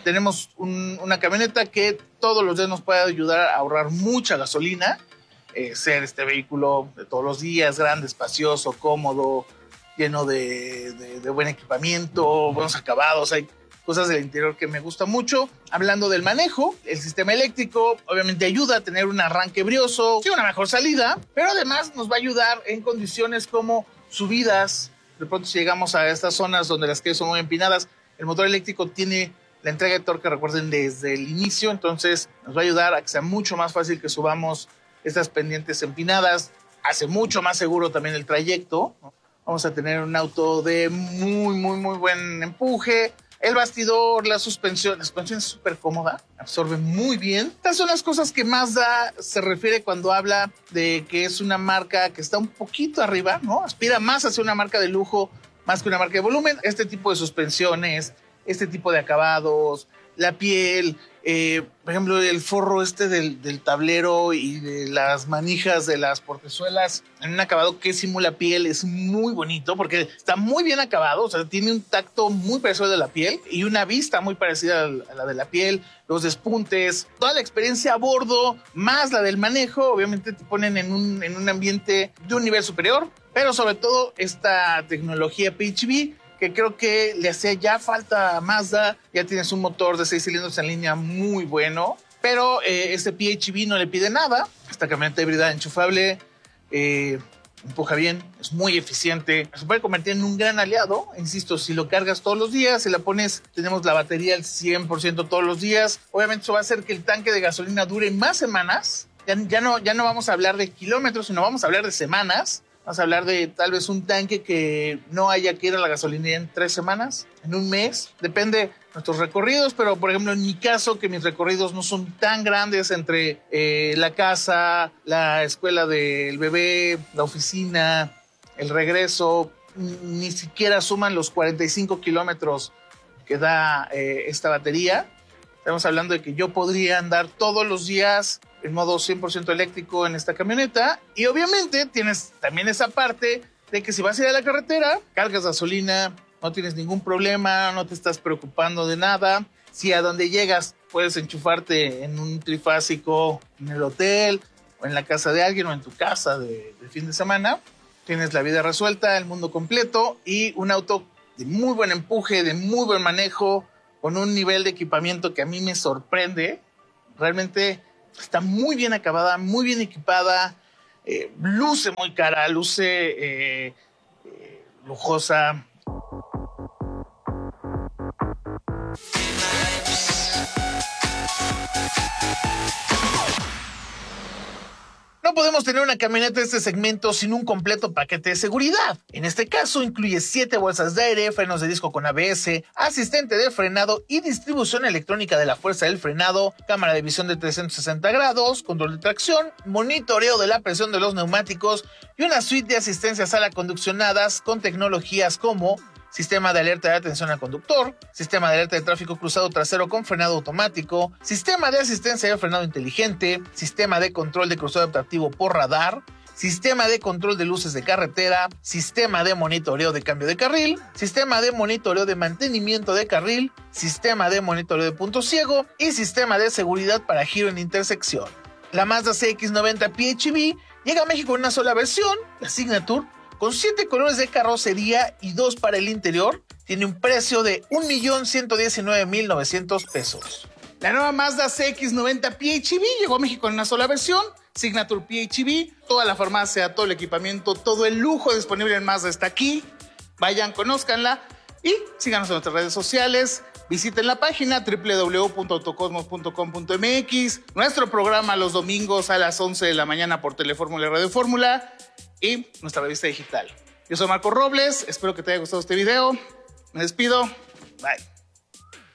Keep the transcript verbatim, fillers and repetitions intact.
tenemos un, una camioneta que todos los días nos puede ayudar a ahorrar mucha gasolina, eh, ser este vehículo de todos los días, grande, espacioso, cómodo, lleno de, de, de buen equipamiento, buenos acabados. Hay cosas del interior que me gusta mucho. Hablando del manejo, el sistema eléctrico obviamente ayuda a tener un arranque brioso, sí, una mejor salida, pero además nos va a ayudar en condiciones como subidas. De pronto, si llegamos a estas zonas donde las calles son muy empinadas, el motor eléctrico tiene la entrega de torque, recuerden, desde el inicio, entonces nos va a ayudar a que sea mucho más fácil que subamos estas pendientes empinadas. Hace mucho más seguro también el trayecto, ¿no? Vamos a tener un auto de muy, muy, muy buen empuje. El bastidor, la suspensión, la suspensión es súper cómoda, absorbe muy bien. Estas son las cosas que Mazda se refiere cuando habla de que es una marca que está un poquito arriba, ¿no? Aspira más hacia una marca de lujo, más que una marca de volumen. Este tipo de suspensiones, este tipo de acabados, la piel, eh, por ejemplo, el forro este del, del tablero y de las manijas de las portezuelas en un acabado que simula piel es muy bonito porque está muy bien acabado, o sea, tiene un tacto muy parecido al de la piel y una vista muy parecida a la de la piel, los despuntes, toda la experiencia a bordo, más la del manejo, obviamente te ponen en un, en un ambiente de un nivel superior, pero sobre todo esta tecnología P H E V que creo que le hacía ya falta a Mazda. Ya tienes un motor de seis cilindros en línea muy bueno, pero eh, este P H E V no le pide nada. Esta camioneta híbrida enchufable eh, empuja bien, es muy eficiente, se puede convertir en un gran aliado. Insisto, si lo cargas todos los días, si la pones, tenemos la batería al cien por ciento todos los días, obviamente eso va a hacer que el tanque de gasolina dure más semanas. Ya, ya, no, ya no vamos a hablar de kilómetros, sino vamos a hablar de semanas. Vamos a hablar de tal vez un tanque que no haya que ir a la gasolinería en tres semanas, en un mes. Depende de nuestros recorridos, pero por ejemplo en mi caso, que mis recorridos no son tan grandes entre eh, la casa, la escuela del bebé, la oficina, el regreso, ni siquiera suman los cuarenta y cinco kilómetros que da eh, esta batería. Estamos hablando de que yo podría andar todos los días en modo cien por ciento eléctrico en esta camioneta. Y obviamente tienes también esa parte de que si vas a ir a la carretera, cargas gasolina, no tienes ningún problema, no te estás preocupando de nada. Si a donde llegas puedes enchufarte en un trifásico, en el hotel, o en la casa de alguien, o en tu casa de, de fin de semana, tienes la vida resuelta, el mundo completo y un auto de muy buen empuje, de muy buen manejo, con un nivel de equipamiento que a mí me sorprende. Realmente está muy bien acabada, muy bien equipada, eh, luce muy cara, luce eh, eh, lujosa. No podemos tener una camioneta de este segmento sin un completo paquete de seguridad. En este caso incluye siete bolsas de aire, frenos de disco con A B S, asistente de frenado y distribución electrónica de la fuerza del frenado, cámara de visión de trescientos sesenta grados, control de tracción, monitoreo de la presión de los neumáticos y una suite de asistencias a la conduccionadas con tecnologías como sistema de alerta de atención al conductor, sistema de alerta de tráfico cruzado trasero con frenado automático, sistema de asistencia de frenado inteligente, sistema de control de cruzado adaptativo por radar, sistema de control de luces de carretera, sistema de monitoreo de cambio de carril, sistema de monitoreo de mantenimiento de carril, sistema de monitoreo de punto ciego y sistema de seguridad para giro en intersección. La Mazda C X noventa P H E V llega a México en una sola versión, la Signature, con siete colores de carrocería y dos para el interior. Tiene un precio de un millón ciento diecinueve mil novecientos pesos. La nueva Mazda C X noventa P H E V llegó a México en una sola versión, Signature P H E V. Toda la farmacia, todo el equipamiento, todo el lujo disponible en Mazda está aquí. Vayan, conózcanla y síganos en nuestras redes sociales. Visiten la página doble u doble u doble u punto autocosmos punto com punto m x. Nuestro programa los domingos a las once de la mañana por Telefórmula y Radio Fórmula. Y nuestra revista digital. Yo soy Marco Robles, espero que te haya gustado este video. Me despido. Bye.